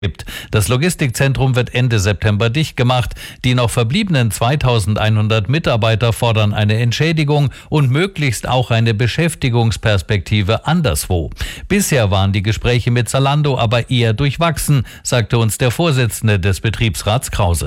gibt. Das Logistikzentrum wird Ende September dicht gemacht. Die noch verbliebenen 2100 Mitarbeiter fordern eine Entschädigung und möglichst auch eine Beschäftigungsperspektive anderswo. Bisher waren die Gespräche mit Zalando aber eher durchwachsen, sagte uns der Vorsitzende des Betriebsrats Krause.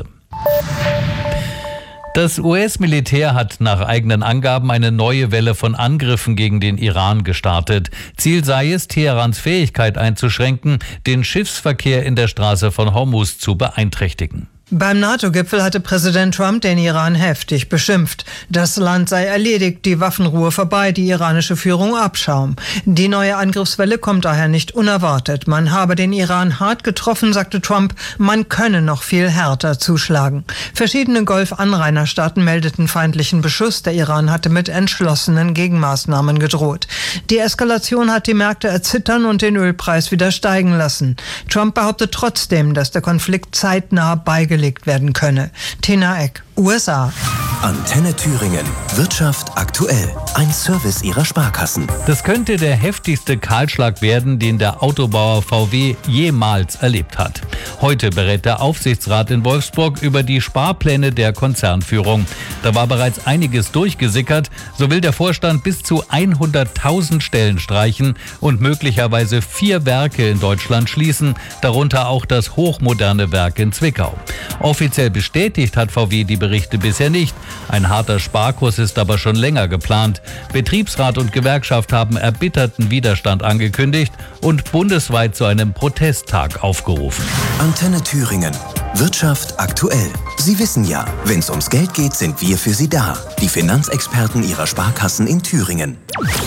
Das US-Militär hat nach eigenen Angaben eine neue Welle von Angriffen gegen den Iran gestartet. Ziel sei es, Teherans Fähigkeit einzuschränken, den Schiffsverkehr in der Straße von Hormuz zu beeinträchtigen. Beim NATO-Gipfel hatte Präsident Trump den Iran heftig beschimpft. Das Land sei erledigt, die Waffenruhe vorbei, die iranische Führung Abschaum. Die neue Angriffswelle kommt daher nicht unerwartet. Man habe den Iran hart getroffen, sagte Trump, man könne noch viel härter zuschlagen. Verschiedene Golf-Anrainerstaaten meldeten feindlichen Beschuss. Der Iran hatte mit entschlossenen Gegenmaßnahmen gedroht. Die Eskalation hat die Märkte erzittern und den Ölpreis wieder steigen lassen. Trump behauptet trotzdem, dass der Konflikt zeitnah beigelegt werden könne. Tina Eck, USA. Antenne Thüringen. Wirtschaft aktuell. Ein Service Ihrer Sparkassen. Das könnte der heftigste Kahlschlag werden, den der Autobauer VW jemals erlebt hat. Heute berät der Aufsichtsrat in Wolfsburg über die Sparpläne der Konzernführung. Da war bereits einiges durchgesickert. So will der Vorstand bis zu 100.000 Stellen streichen und möglicherweise 4 Werke in Deutschland schließen, darunter auch das hochmoderne Werk in Zwickau. Offiziell bestätigt hat VW die Berichte bisher nicht. Ein harter Sparkurs ist aber schon länger geplant. Betriebsrat und Gewerkschaft haben erbitterten Widerstand angekündigt und bundesweit zu einem Protesttag aufgerufen. Antenne Thüringen. Wirtschaft aktuell. Sie wissen ja, wenn es ums Geld geht, sind wir für Sie da. Die Finanzexperten Ihrer Sparkassen in Thüringen.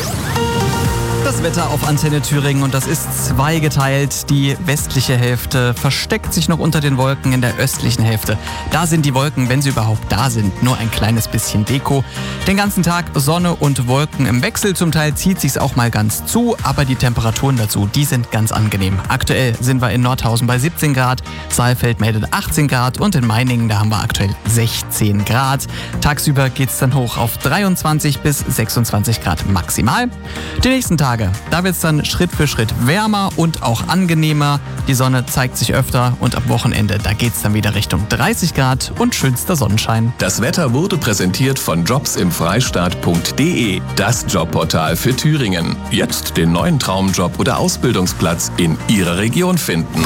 Das Wetter auf Antenne Thüringen und das ist zweigeteilt. Die westliche Hälfte versteckt sich noch unter den Wolken, in der östlichen Hälfte. Da sind die Wolken, wenn sie überhaupt da sind, nur ein kleines bisschen Deko. Den ganzen Tag Sonne und Wolken im Wechsel. Zum Teil zieht sich's auch mal ganz zu, aber die Temperaturen dazu, die sind ganz angenehm. Aktuell sind wir in Nordhausen bei 17 Grad, Saalfeld meldet 18 Grad und in Meiningen, da haben wir aktuell 16 Grad. Tagsüber geht's dann hoch auf 23 bis 26 Grad maximal. Die nächsten Tage, da wird es dann Schritt für Schritt wärmer und auch angenehmer. Die Sonne zeigt sich öfter und am Wochenende, da geht es dann wieder Richtung 30 Grad und schönster Sonnenschein. Das Wetter wurde präsentiert von jobsimfreistaat.de, das Jobportal für Thüringen. Jetzt den neuen Traumjob oder Ausbildungsplatz in Ihrer Region finden.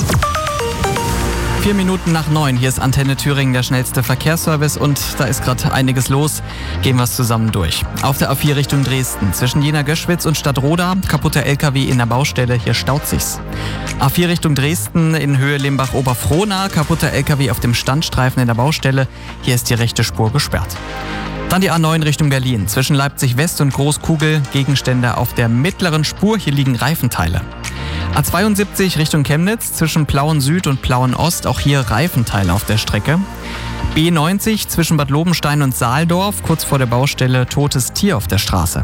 4 Minuten nach 9, hier ist Antenne Thüringen, der schnellste Verkehrsservice und da ist gerade einiges los. Gehen wir es zusammen durch. Auf der A4 Richtung Dresden, zwischen Jena-Göschwitz und Stadtroda, kaputter LKW in der Baustelle, hier staut sich's. A4 Richtung Dresden, in Höhe Limbach-Oberfrohna, kaputter LKW auf dem Standstreifen in der Baustelle, hier ist die rechte Spur gesperrt. Dann die A9 Richtung Berlin, zwischen Leipzig West und Großkugel, Gegenstände auf der mittleren Spur, hier liegen Reifenteile. A72 Richtung Chemnitz, zwischen Plauen Süd und Plauen Ost, auch hier Reifenteile auf der Strecke. B90 zwischen Bad Lobenstein und Saaldorf, kurz vor der Baustelle totes Tier auf der Straße.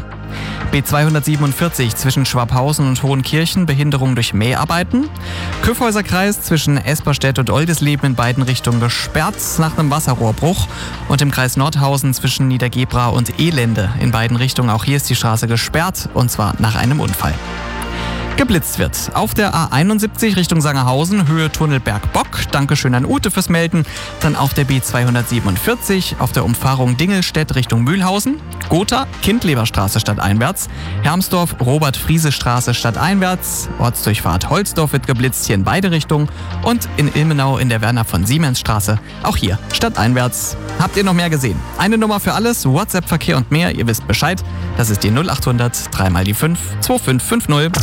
B247 zwischen Schwabhausen und Hohenkirchen, Behinderung durch Mäharbeiten. Kyffhäuserkreis zwischen Esperstedt und Oldisleben in beiden Richtungen gesperrt nach einem Wasserrohrbruch. Und im Kreis Nordhausen zwischen Niedergebra und Elende in beiden Richtungen, auch hier ist die Straße gesperrt und zwar nach einem Unfall. Geblitzt wird. Auf der A71 Richtung Sangerhausen, Höhe Tunnelberg-Bock. Dankeschön an Ute fürs Melden. Dann auf der B247 auf der Umfahrung Dingelstedt Richtung Mühlhausen. Gotha, Kindleberstraße stadteinwärts. Hermsdorf, Robert-Friese-Straße stadteinwärts. Ortsdurchfahrt Holzdorf wird geblitzt, hier in beide Richtungen. Und in Ilmenau in der Werner-von-Siemens-Straße, auch hier stadteinwärts. Habt ihr noch mehr gesehen? Eine Nummer für alles, WhatsApp-Verkehr und mehr. Ihr wisst Bescheid. Das ist die 0800 3 mal die 5 2550.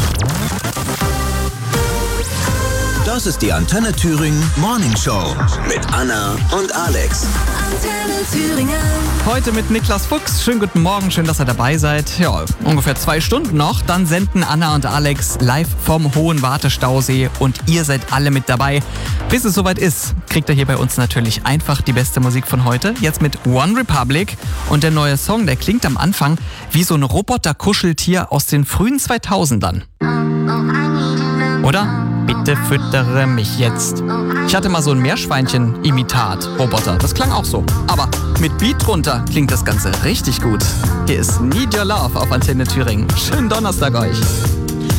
Das ist die Antenne Thüringen Morning Show mit Anna und Alex. Antenne Thüringen. Heute mit Niklas Fuchs. Schönen guten Morgen, schön, dass ihr dabei seid. Ja, ungefähr 2 Stunden noch. Dann senden Anna und Alex live vom Hohen Wartestausee und ihr seid alle mit dabei. Bis es soweit ist, kriegt ihr hier bei uns natürlich einfach die beste Musik von heute. Jetzt mit One Republic und der neue Song, der klingt am Anfang wie so ein Roboter-Kuscheltier aus den frühen 2000ern. Oder? Bitte füttere mich jetzt. Ich hatte mal so ein Meerschweinchen-Imitat-Roboter. Das klang auch so. Aber mit Beat drunter klingt das Ganze richtig gut. Hier ist Need Your Love auf Antenne Thüringen. Schönen Donnerstag euch.